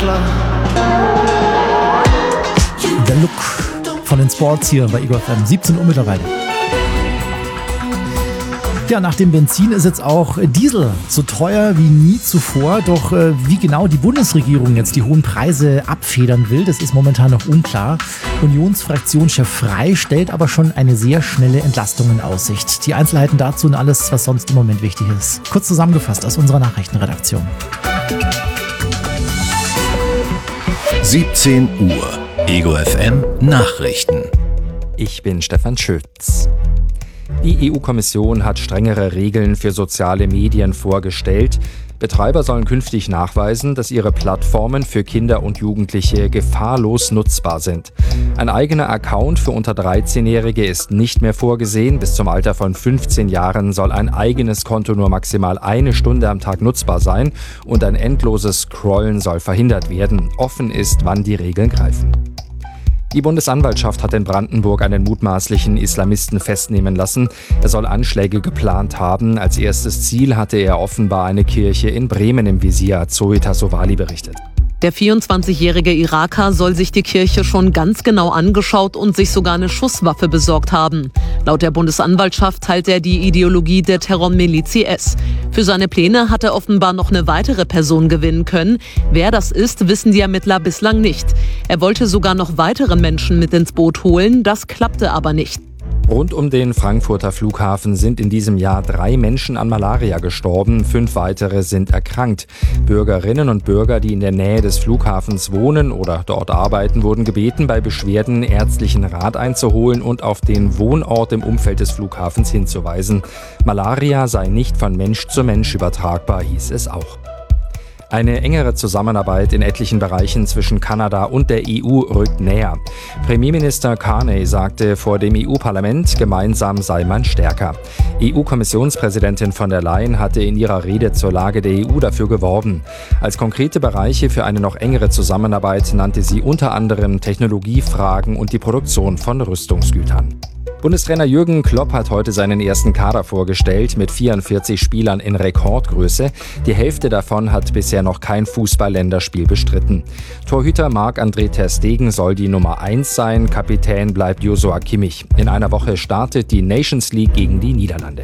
Bachelor. Der Look von den Sports hier bei Ego FM. 17 Uhr mittlerweile. Ja, nach dem Benzin ist jetzt auch Diesel so teuer wie nie zuvor. Doch wie genau die Bundesregierung jetzt die hohen Preise abfedern will, das ist momentan noch unklar. Unionsfraktionschef Frey stellt aber schon eine sehr schnelle Entlastung in Aussicht. Die Einzelheiten dazu und alles, was sonst im Moment wichtig ist. Kurz zusammengefasst aus unserer Nachrichtenredaktion. 17 Uhr. Ego FM Nachrichten. Ich bin Stefan Schütz. Die EU-Kommission hat strengere Regeln für soziale Medien vorgestellt. Betreiber sollen künftig nachweisen, dass ihre Plattformen für Kinder und Jugendliche gefahrlos nutzbar sind. Ein eigener Account für unter 13-Jährige ist nicht mehr vorgesehen. Bis zum Alter von 15 Jahren soll ein eigenes Konto nur maximal 1 Stunde am Tag nutzbar sein und ein endloses Scrollen soll verhindert werden. Offen ist, wann die Regeln greifen. Die Bundesanwaltschaft hat in Brandenburg einen mutmaßlichen Islamisten festnehmen lassen. Er soll Anschläge geplant haben. Als erstes Ziel hatte er offenbar eine Kirche in Bremen im Visier, hat Zoe Tassovali berichtet. Der 24-jährige Iraker soll sich die Kirche schon ganz genau angeschaut und sich sogar eine Schusswaffe besorgt haben. Laut der Bundesanwaltschaft teilt er die Ideologie der Terrormiliz IS. Für seine Pläne hat er offenbar noch eine weitere Person gewinnen können. Wer das ist, wissen die Ermittler bislang nicht. Er wollte sogar noch weitere Menschen mit ins Boot holen, das klappte aber nicht. Rund um den Frankfurter Flughafen sind in diesem Jahr 3 Menschen an Malaria gestorben, 5 weitere sind erkrankt. Bürgerinnen und Bürger, die in der Nähe des Flughafens wohnen oder dort arbeiten, wurden gebeten, bei Beschwerden ärztlichen Rat einzuholen und auf den Wohnort im Umfeld des Flughafens hinzuweisen. Malaria sei nicht von Mensch zu Mensch übertragbar, hieß es auch. Eine engere Zusammenarbeit in etlichen Bereichen zwischen Kanada und der EU rückt näher. Premierminister Carney sagte vor dem EU-Parlament, gemeinsam sei man stärker. EU-Kommissionspräsidentin von der Leyen hatte in ihrer Rede zur Lage der EU dafür geworben. Als konkrete Bereiche für eine noch engere Zusammenarbeit nannte sie unter anderem Technologiefragen und die Produktion von Rüstungsgütern. Bundestrainer Jürgen Klopp hat heute seinen ersten Kader vorgestellt mit 44 Spielern in Rekordgröße. Die Hälfte davon hat bisher noch kein Fußball-Länderspiel bestritten. Torhüter Marc-André ter Stegen soll die Nummer 1 sein, Kapitän bleibt Joshua Kimmich. In einer Woche startet die Nations League gegen die Niederlande.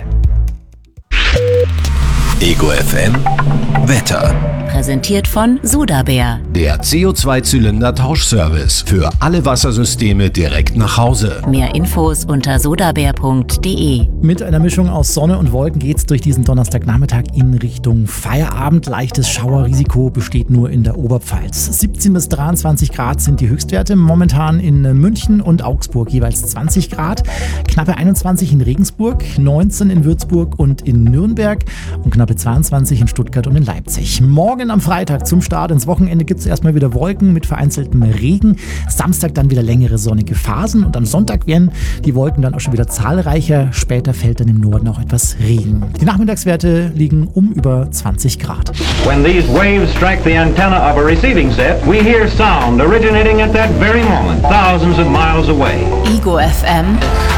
Ego FM Wetter. Präsentiert von Sudabär. Der CO2-Zylinder-Tauschservice für alle Wassersysteme direkt nach Hause. Mehr Infos unter sudabär.de. Mit einer Mischung aus Sonne und Wolken geht's durch diesen Donnerstagnachmittag in Richtung Feierabend. Leichtes Schauerrisiko besteht nur in der Oberpfalz. 17 bis 23 Grad sind die Höchstwerte. Momentan in München und Augsburg jeweils 20 Grad. Knappe 21 in Regensburg, 19 in Würzburg und in Nürnberg und knappe 22 in Stuttgart und in Leipzig. Morgen am Freitag zum Start ins Wochenende gibt es erstmal wieder Wolken mit vereinzeltem Regen. Samstag dann wieder längere sonnige Phasen und am Sonntag werden die Wolken dann auch schon wieder zahlreicher. Später fällt dann im Norden auch etwas Regen. Die Nachmittagswerte liegen über 20 Grad. When these waves strike the antenna of a receiving set, we hear sound originating at that very moment, thousands of miles away. Ego FM.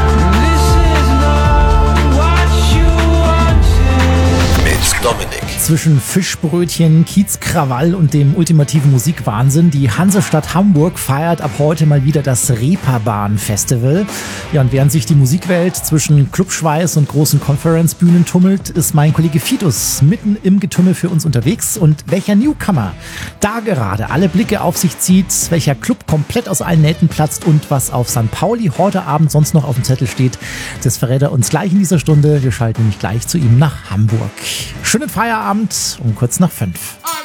Dominik. Zwischen Fischbrötchen, Kiezkrawall und dem ultimativen Musikwahnsinn. Die Hansestadt Hamburg feiert ab heute mal wieder das Reeperbahn-Festival. Ja, und während sich die Musikwelt zwischen Clubschweiß und großen Conference-Bühnen tummelt, ist mein Kollege Fitus mitten im Getümmel für uns unterwegs. Und welcher Newcomer da gerade alle Blicke auf sich zieht, welcher Club komplett aus allen Nähten platzt und was auf St. Pauli heute Abend sonst noch auf dem Zettel steht, das verrät er uns gleich in dieser Stunde. Wir schalten nämlich gleich zu ihm nach Hamburg. Schönen Feierabend um kurz nach 5.